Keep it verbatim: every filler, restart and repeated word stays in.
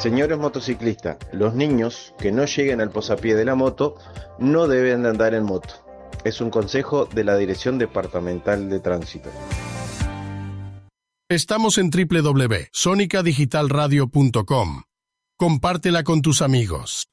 Señores motociclistas, los niños que no lleguen al posapié de la moto no deben de andar en moto. Es un consejo de la Dirección Departamental de Tránsito. Estamos en doble u doble u doble u punto sonica digital radio punto com. Compártela con tus amigos.